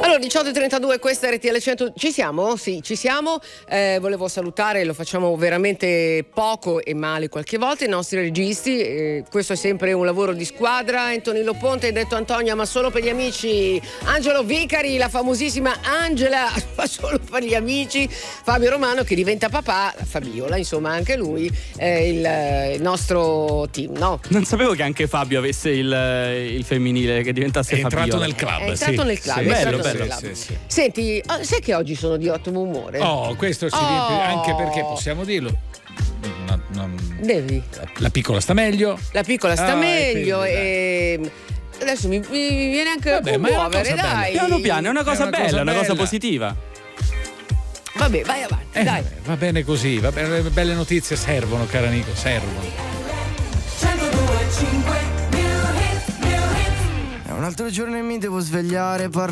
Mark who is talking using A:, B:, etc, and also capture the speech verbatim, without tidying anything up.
A: Allora, diciotto e trentadue, questa è R T L cento. Ci siamo? Sì, ci siamo. Eh, volevo salutare, lo facciamo veramente poco e male qualche volta, i nostri registi. Eh, questo è sempre un lavoro di squadra. Antonino Ponte, hai detto Antonia, ma solo per gli amici. Angelo Vicari, la famosissima Angela, ma solo per gli amici. Fabio Romano, che diventa papà. Fabiola, insomma, anche lui. Eh, il, il nostro team, no?
B: Non sapevo che anche Fabio avesse il, il femminile, che diventasse
C: È entrato
B: Fabiola.
C: nel club.
A: È entrato
C: sì,
A: nel club.
C: sì,
A: È
B: bello,
A: entrato
B: bello.
A: nel club.
C: Sì, sì.
A: Senti, oh, sai che oggi sono di ottimo umore?
C: Oh, questo ci
A: Oh.
C: riempie, anche perché possiamo dirlo. Una- una-
A: Devi.
C: la piccola sta meglio.
A: La piccola sta
C: Ah,
A: meglio
C: e quindi,
A: e adesso mi, mi- mi viene anche
C: Vabbè,
A: a
C: ma è una
A: commuovere,
C: cosa bella.
A: dai.
B: Piano piano, è una cosa
C: È una
B: bella,
C: cosa
B: è una cosa
C: bella.
B: positiva.
A: Vabbè, vai avanti,
C: Eh,
A: dai.
C: va bene così, va bene, le belle notizie servono, cara Nico, servono.
D: È un altro giorno e mi devo svegliare, par-